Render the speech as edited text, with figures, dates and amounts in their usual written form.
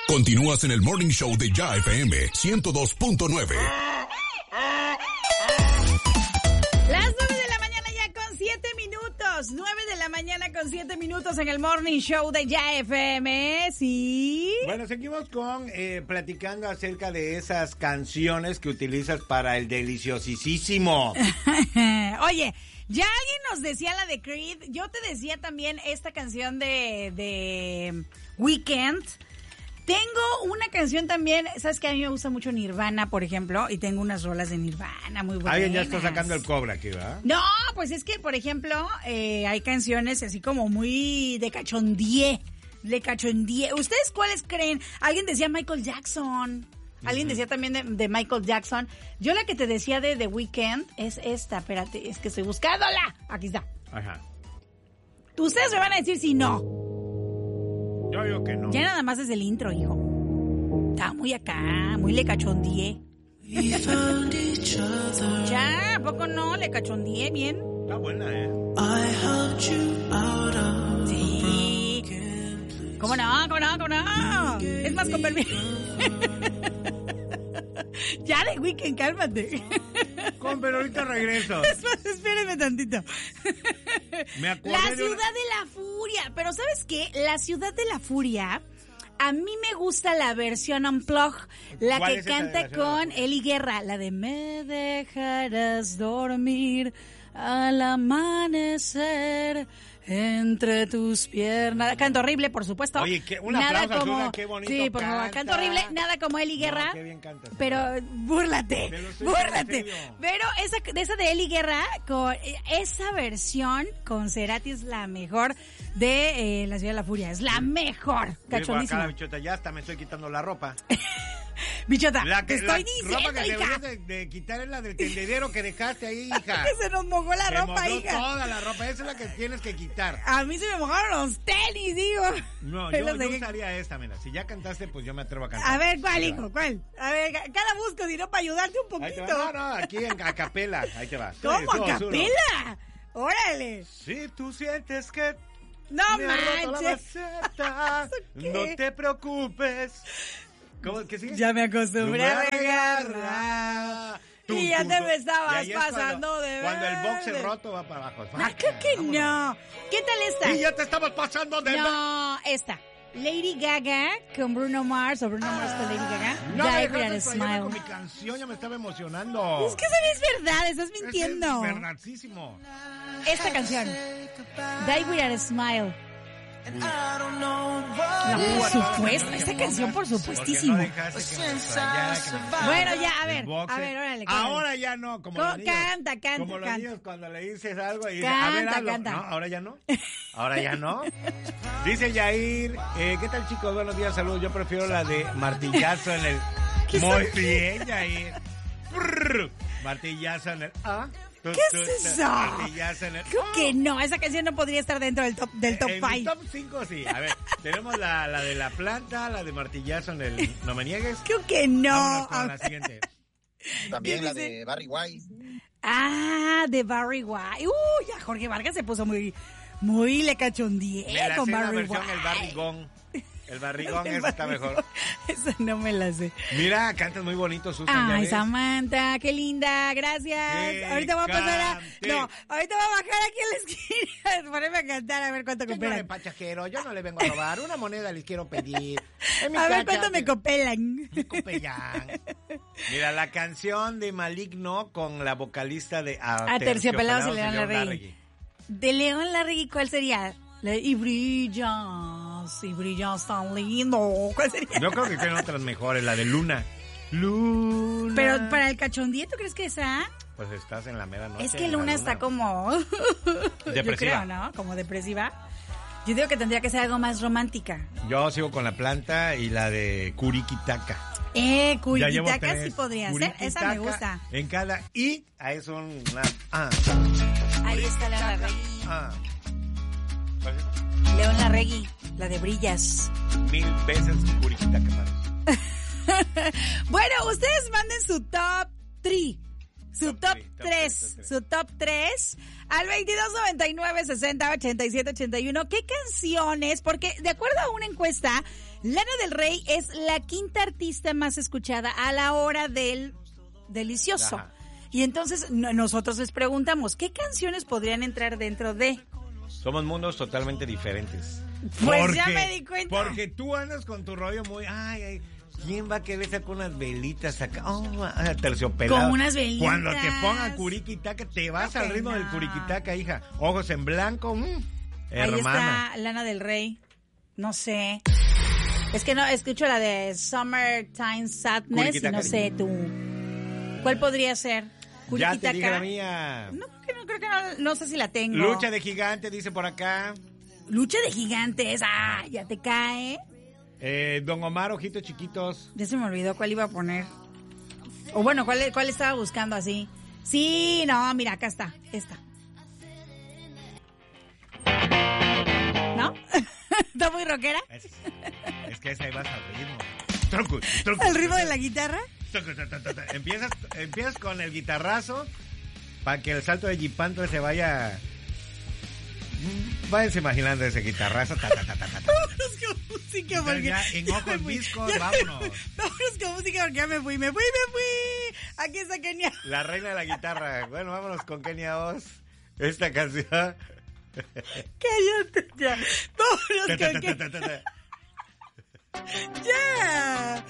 Continúas en el Morning Show de Ya FM 102.9. Las 9 de la mañana ya con 7 minutos. 9 de la mañana con 7 minutos en el Morning Show de Ya FM. ¿Sí? Bueno, seguimos con platicando acerca de esas canciones que utilizas para el deliciosísimo. Oye, ya alguien nos decía la de Creed. Yo te decía también esta canción de Weeknd. Tengo una canción también, sabes que a mí me gusta mucho Nirvana, por ejemplo, y tengo unas rolas de Nirvana muy buenas. Alguien ya está sacando el Cobra aquí, ¿verdad? No, pues es que, por ejemplo, hay canciones así como muy de cachondie. ¿Ustedes cuáles creen? Alguien decía Michael Jackson. Alguien decía también de Michael Jackson. Yo la que te decía de The Weeknd es esta, espérate, es que estoy buscándola. Aquí está. Ajá. Ustedes me van a decir si no. Yo digo que no. Ya nada más desde el intro, hijo. Está muy acá, muy le cachondié. Ya, ¿a poco no? Le cachondié bien. Está buena, ¿eh? Sí. ¿Cómo no? Es más, con permiso. Ya de Weeknd, cálmate. Pero ahorita regreso. Espérenme tantito. Me acordé La Ciudad de la Furia. Pero ¿sabes qué? La Ciudad de la Furia, a mí me gusta la versión Unplugged, la que canta con Eli Guerra, la de Me dejarás dormir al amanecer entre tus piernas. Canto horrible, por supuesto. Oye, un aplauso, Azura, qué bonito. Sí, por favor, canto horrible, nada como Eli Guerra. No, qué bien cantas. Pero búrlate. Pero esa de Eli Guerra, con esa versión con Cerati es la mejor de La Ciudad de la Furia. Es la mejor. Cachondísima. Acá, Bichota, ya hasta me estoy quitando la ropa. Bichota, te estoy diciendo, ropa que hija. deberías de quitar es la del tendedero que dejaste ahí, hija. Que se nos mojó la ropa, hija. Toda la ropa, esa es la que tienes que quitar. A mí se me mojaron los tenis, digo. No, yo usaría esta, mira. Si ya cantaste, pues yo me atrevo a cantar. A ver, ¿cuál, hijo? ¿Cuál? A ver, cada busco, si no, para ayudarte un poquito. No, aquí a capela. Ahí te vas. ¿Cómo a capela? Órale. Si tú sientes que no manches. No te preocupes. ¿Cómo que sigue? Ya me acostumbré a regarla. Y ya te me estabas pasando de cuando el boxe roto va para abajo. No, creo que no. ¿Qué tal esta? Y ya te estabas pasando de... No, esta. Lady Gaga con Bruno Mars, o Bruno Mars con Lady Gaga. No, Die With a Smile. Con mi canción ya me estaba emocionando. Es que eso no es verdad, estás mintiendo. Es verdadísimo. Esta canción, Die With a Smile. No, por supuesto, esta canción por supuestísimo. Bueno, ya, a ver, órale. Ahora ya no, como los niños. Canta. Como los niños cuando le dices algo y dices, canta, a ver, hazlo. Canta. No, ahora ya no. Ahora ya no. Dice Yair, ¿qué tal, chicos? Buenos días, saludos. Yo prefiero la de martillazo en el... Muy bien, Yair. Martillazo en el... ¿Qué es eso? Creo que no, esa canción no podría estar dentro del top 5. En el top 5 sí. A ver, tenemos la de la planta, la de martillazo en el No Me Niegues. Creo que no. Vámonos con la siguiente. También la de Barry White. De Barry White. Ya Jorge Vargas se puso muy le cachondié con Barry White. El barrigón. El barrigón, ese está mejor. Eso no me la sé. Mira, cantas muy bonito, Susan. Ay, Samantha, qué linda, gracias. Ahorita voy a pasar ahorita voy a bajar aquí en la esquina, ponerme a cantar a ver cuánto cooperan. Señor pachajero, yo no le vengo a robar, una moneda les quiero pedir. A ver cuánto me copelan. Mira, la canción de Maligno con la vocalista de Aterciopelados y León Larregui. De León Larregui, ¿cuál sería? Y brillas tan lindo. ¿Cuál sería? Yo creo que tienen otras mejores, la de Luna. Pero para el cachondío, ¿tú crees que esa? Pues estás en la mera noche. Es que Luna está como... depresiva. Yo creo, ¿no? Como depresiva. Yo digo que tendría que ser algo más romántica. Yo sigo con la planta y la de Curiquitaca. Curiquitaca sí podría ser. Esa me gusta. En cada I, ahí son una... Ahí está León Larregui. León Larregui, la de Brillas. 1000 veces Curiquitaca parece. Bueno, ustedes manden su top 3. Su top 3 al 2299-60-87-81. ¿Qué canciones? Porque de acuerdo a una encuesta Lana del Rey es la quinta artista más escuchada a la hora del delicioso. Ajá. Y entonces nosotros les preguntamos, ¿qué canciones podrían entrar dentro de? Somos mundos totalmente diferentes. Pues ya me di cuenta. Porque tú andas con tu rollo muy... Ay, ¿quién va a querer sacar unas velitas acá? Terciopelado. Con unas velitas. Cuando te pongan curiquitaca, te vas al ritmo del curiquitaca, hija. Ojos en blanco, Ahí hermana. está Lana del Rey. No sé. Es que no, escucho la de Summertime Sadness y no sé tú. ¿Cuál podría ser? Ya te dije la mía. No, creo que no sé si la tengo. Lucha de gigante, dice por acá. Lucha de gigantes. Ah, ya te cae. Don Omar, ojitos chiquitos. Ya se me olvidó cuál iba a poner. O bueno, cuál estaba buscando así. Sí, no, mira, acá está. Esta. ¿No? ¿Está muy rockera? Es que esa vas al ritmo. Tronco, ¿El ritmo de la guitarra? Empiezas con el guitarrazo para que el salto de Jipanto se vaya. Váyanse imaginando ese guitarrazo. Vámonos con música porque ya en ojos viscos, vámonos. Vámonos con música porque ya me fui. Aquí está Kenia. La reina de la guitarra. Bueno, vámonos con Kenia Oz. Esta canción. Cállate ya. Vámonos con Kenia. Ya.